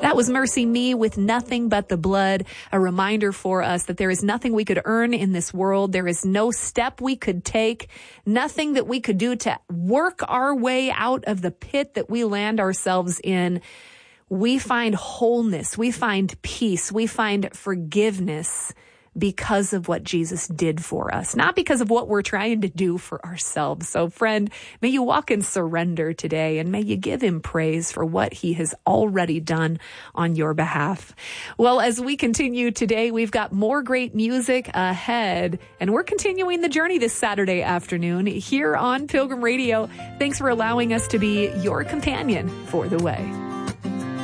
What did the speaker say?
That was Mercy Me with Nothing But the Blood, a reminder for us that there is nothing we could earn in this world. There is no step we could take, nothing that we could do to work our way out of the pit that we land ourselves in. We find wholeness, we find peace, we find forgiveness because of what Jesus did for us, not because of what we're trying to do for ourselves. So friend, may you walk in surrender today, and may you give him praise for what he has already done on your behalf. Well, as we continue today, we've got more great music ahead, and we're continuing the journey this Saturday afternoon here on Pilgrim Radio. Thanks for allowing us to be your companion for the way.